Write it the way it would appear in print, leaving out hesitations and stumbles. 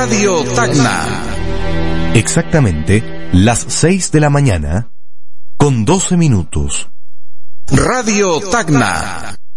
Radio Tacna. Exactamente las 6 de la mañana, con 12 minutos. Radio Tacna.